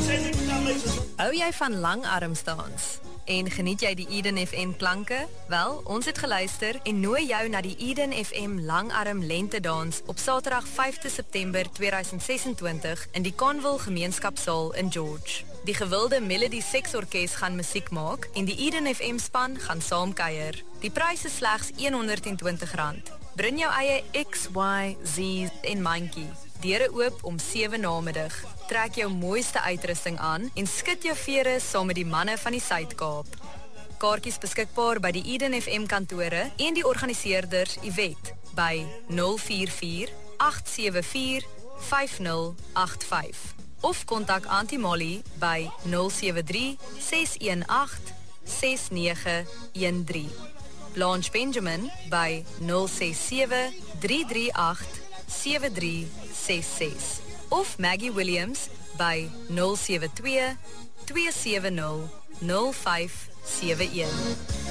Hou jy van langarmsdans? En geniet jy die Eden FM klanke? Wel, ons het geluister en nooi jou na die Eden FM Langarm Lentedans op Saterdag 5 September 2026 in die Conville Gemeenskapsaal in George. Die gewilde Melody Sex Orkes gaan musiek maak en die Eden FM span gaan saamkuier. Die prys is slegs R120. Bring jou eie X, Y, Z en mandjie. Deure oop om 7 namiddag. Trek jou mooiste uitrusting aan en skud jou vere saam met die manne van die Suid-Kaap. Kaartjies beskikbaar by die Eden FM kantore en die organiseerders Yvette by 044 874 5085 of kontak Auntie Molly by 073 618 6913. Blanche Benjamin by 067 338 7366 of Maggie Williams by 072 270 0571.